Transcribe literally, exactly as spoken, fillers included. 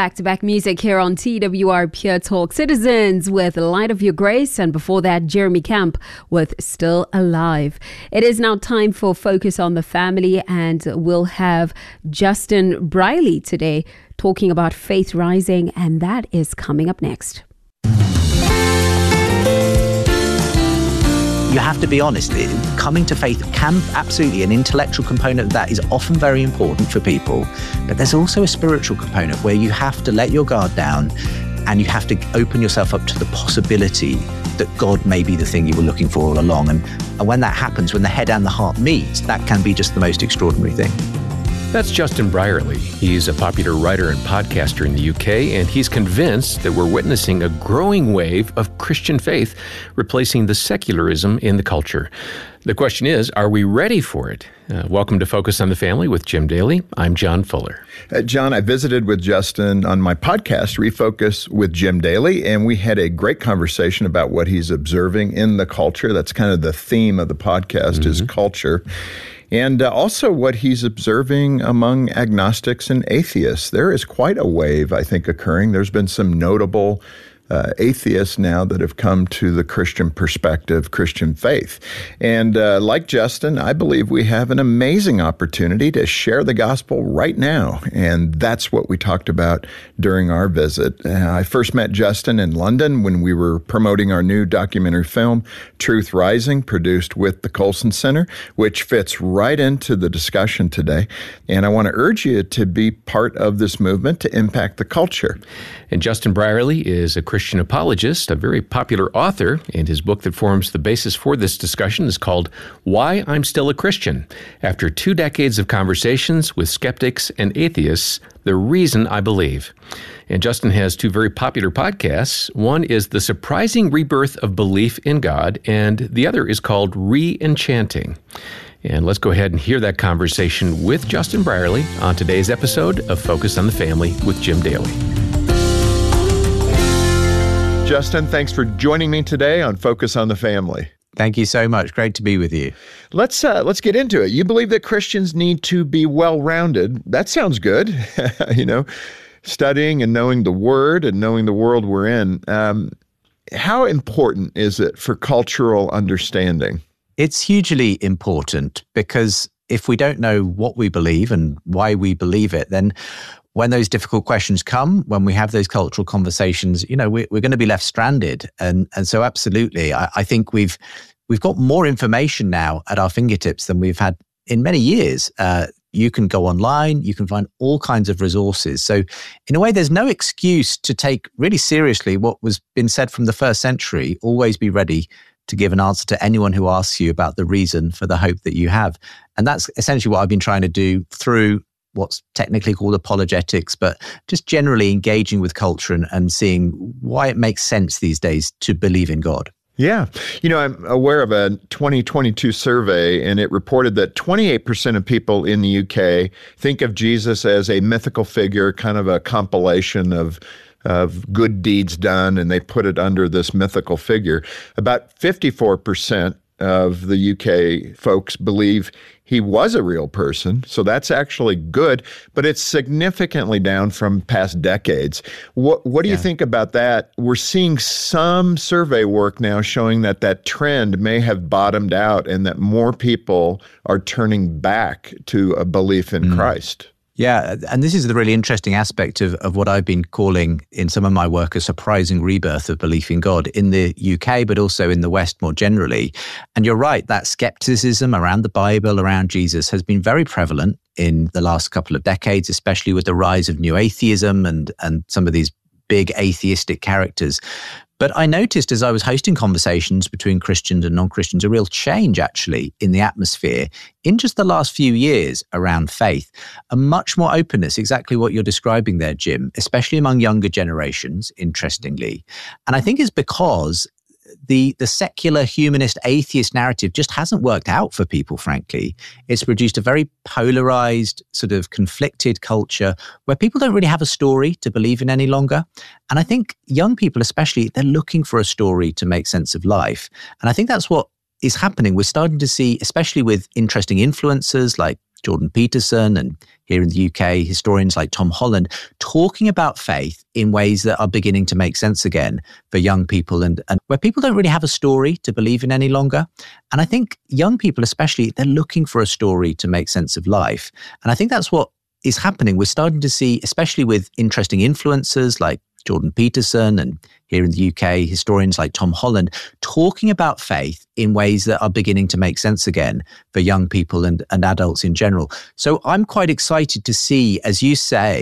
Back-to-back music here on T W R Pure Talk. Citizens with Light of Your Grace, and before that, Jeremy Camp with Still Alive. It is now time for Focus on the Family, and we'll have Justin Briley today talking about faith rising, and that is coming up next. You have to be honest. Coming to faith can absolutely, an intellectual component of that is often very important for people, but there's also a spiritual component where you have to let your guard down and you have to open yourself up to the possibility that God may be the thing you were looking for all along. And, and when that happens, when the head and the heart meet, that can be just the most extraordinary thing. That's Justin Brierley. He's a popular writer and podcaster in the U K, and he's convinced that we're witnessing a growing wave of Christian faith replacing the secularism in the culture. The question is, are we ready for it? Uh, welcome to Focus on the Family with Jim Daly. I'm John Fuller. Uh, John, I visited with Justin on my podcast, Refocus with Jim Daly, and we had a great conversation about what he's observing in the culture. That's kind of the theme of the podcast, mm-hmm. is culture. And uh, also what he's observing among agnostics and atheists. There is quite a wave, I think, occurring. There's been some notable uh, atheists now that have come to the Christian perspective, Christian faith. And uh, like Justin, I believe we have an amazing opportunity to share the gospel right now. And that's what we talked about during our visit. Uh, I first met Justin in London when we were promoting our new documentary film, Truth Rising, produced with the Colson Center, which fits right into the discussion today. And I want to urge you to be part of this movement to impact the culture. And Justin Brierley is a Christian apologist, a very popular author, and his book that forms the basis for this discussion is called Why I'm Still a Christian. After two decades of conversations with skeptics and atheists, the reason I believe. And Justin has two very popular podcasts. One is The Surprising Rebirth of Belief in God, and the other is called Re-Enchanting. And let's go ahead and hear that conversation with Justin Brierley on today's episode of Focus on the Family with Jim Daly. Justin, thanks for joining me today on Focus on the Family. Thank you so much. Great to be with you. Let's uh, let's get into it. You believe that Christians need to be well-rounded. That sounds good. you know, studying and knowing the Word and knowing the world we're in. Um, how important is it for cultural understanding? It's hugely important, because if we don't know what we believe and why we believe it, then when those difficult questions come, when we have those cultural conversations, you know, we're, we're going to be left stranded. And and so absolutely, I, I think we've we've got more information now at our fingertips than we've had in many years. Uh, you can go online, you can find all kinds of resources. So in a way, there's no excuse to take really seriously what was been said from the first century. Always be ready to give an answer to anyone who asks you about the reason for the hope that you have. And that's essentially what I've been trying to do through what's technically called apologetics, but just generally engaging with culture and, and seeing why it makes sense these days to believe in God. Yeah. You know, I'm aware of a twenty twenty-two survey, and it reported that twenty-eight percent of people in the U K think of Jesus as a mythical figure, kind of a compilation of of good deeds done, and they put it under this mythical figure. About fifty-four percent of the U K folks believe he was a real person, so that's actually good, but it's significantly down from past decades. What what do yeah. you think about that? We're seeing some survey work now showing that that trend may have bottomed out and that more people are turning back to a belief in mm. Christ. Yeah, and this is the really interesting aspect of, of what I've been calling in some of my work a surprising rebirth of belief in God in the U K, but also in the West more generally. And you're right, that skepticism around the Bible, around Jesus, has been very prevalent in the last couple of decades, especially with the rise of new atheism and, and some of these big atheistic characters. But I noticed as I was hosting conversations between Christians and non-Christians, a real change actually in the atmosphere in just the last few years around faith, a much more openness, exactly what you're describing there, Jim, especially among younger generations, interestingly. And I think it's because the the secular humanist atheist narrative just hasn't worked out for people, frankly. It's produced a very polarized, sort of conflicted culture where people don't really have a story to believe in any longer. And I think young people especially, they're looking for a story to make sense of life. And I think that's what is happening. We're starting to see, especially with interesting influencers like Jordan Peterson, and here in the U K, historians like Tom Holland, talking about faith in ways that are beginning to make sense again for young people, and, and where people don't really have a story to believe in any longer. And I think young people especially, they're looking for a story to make sense of life. And I think that's what is happening. We're starting to see, especially with interesting influencers like Jordan Peterson, and here in the U K, historians like Tom Holland, talking about faith in ways that are beginning to make sense again for young people and, and adults in general. So I'm quite excited to see, as you say,